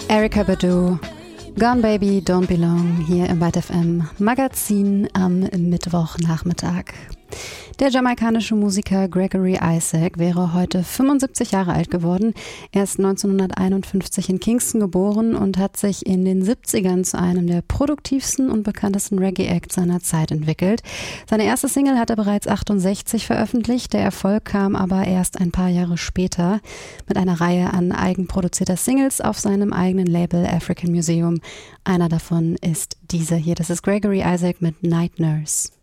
Erykah Badu, Gone Baby, Don't Belong, hier im Byte FM Magazin am Mittwochnachmittag. Der jamaikanische Musiker Gregory Isaac wäre heute 75 Jahre alt geworden. Er ist 1951 in Kingston geboren und hat sich in den 70ern zu einem der produktivsten und bekanntesten Reggae-Acts seiner Zeit entwickelt. Seine erste Single hat er bereits 68 veröffentlicht, der Erfolg kam aber erst ein paar Jahre später mit einer Reihe an eigenproduzierter Singles auf seinem eigenen Label African Museum. Einer davon ist dieser hier, das ist Gregory Isaac mit Night Nurse.